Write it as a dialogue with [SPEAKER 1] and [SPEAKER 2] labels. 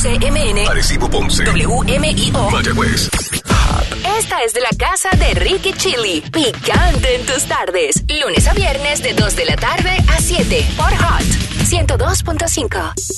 [SPEAKER 1] XCMN,
[SPEAKER 2] Arecibo, Ponce,
[SPEAKER 1] WMIO,
[SPEAKER 2] Mayagüez.
[SPEAKER 1] Esta es de la casa de Ricky Chili, picante en tus tardes, lunes a viernes de 2 de la tarde a 7 por Hot 102.5.